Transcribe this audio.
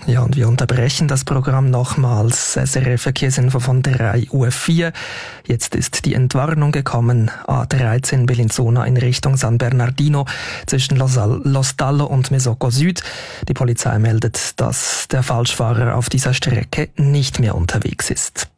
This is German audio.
Ja, und wir unterbrechen das Programm nochmals. SRF Verkehrsinfo von 3:04 Uhr. Jetzt ist die Entwarnung gekommen. A13 Bellinzona in Richtung San Bernardino zwischen Lo Stallo und Mesocco Süd. Die Polizei meldet, dass der Falschfahrer auf dieser Strecke nicht mehr unterwegs ist.